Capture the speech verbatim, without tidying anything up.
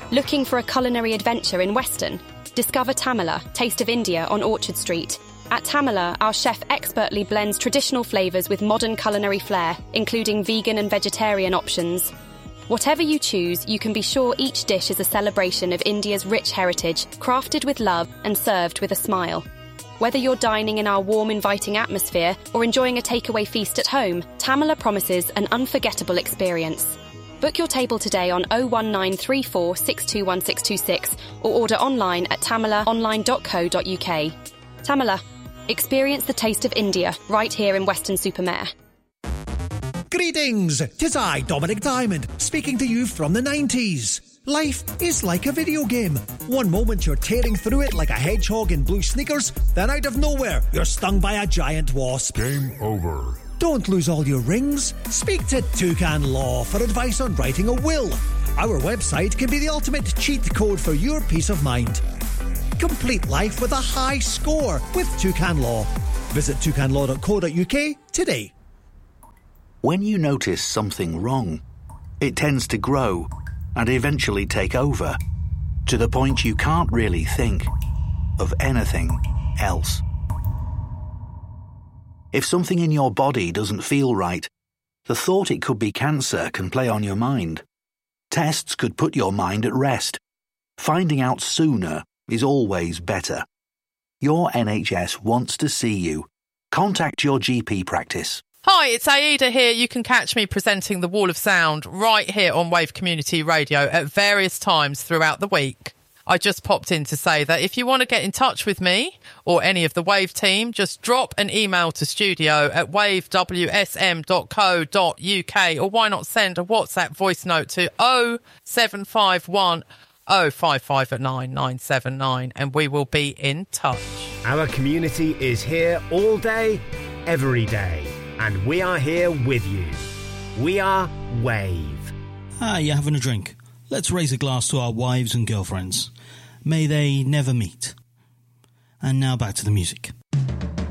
Looking for a culinary adventure in Weston? Discover Tamala, Taste of India on Orchard Street. At Tamala, our chef expertly blends traditional flavours with modern culinary flair, including vegan and vegetarian options. Whatever you choose, you can be sure each dish is a celebration of India's rich heritage, crafted with love and served with a smile. Whether you're dining in our warm, inviting atmosphere or enjoying a takeaway feast at home, Tamala promises an unforgettable experience. Book your table today on oh one nine three four, six two one six two six or order online at tamala online dot co dot uk. Tamala, experience the taste of India right here in Weston-super-Mare. Greetings! 'Tis I, Dominic Diamond, speaking to you from the nineties. Life is like a video game. One moment you're tearing through it like a hedgehog in blue sneakers, then out of nowhere, you're stung by a giant wasp. Game over. Don't lose all your rings. Speak to Toucan Law for advice on writing a will. Our website can be the ultimate cheat code for your peace of mind. Complete life with a high score with Toucan Law. Visit toucan law dot co dot uk today. When you notice something wrong, it tends to grow and eventually take over, to the point you can't really think of anything else. If something in your body doesn't feel right, the thought it could be cancer can play on your mind. Tests could put your mind at rest. Finding out sooner is always better. Your N H S wants to see you. Contact your G P practice. Hi, it's Aida here. You can catch me presenting The Wall of Sound right here on Wave Community Radio at various times throughout the week. I just popped in to say that if you want to get in touch with me or any of the Wave team, just drop an email to studio at wave w s m dot co dot uk, or why not send a WhatsApp voice note to oh seven five one oh five five nine nine seven nine and we will be in touch. Our community is here all day, every day, and we are here with you. We are Wave. Ah, you having a drink? Let's raise a glass to our wives and girlfriends. May they never meet. And now back to the music.